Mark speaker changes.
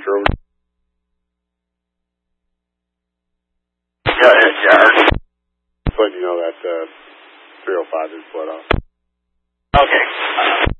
Speaker 1: temperature over.
Speaker 2: Yeah.
Speaker 1: Just letting you know that 305 is let off.
Speaker 2: Okay.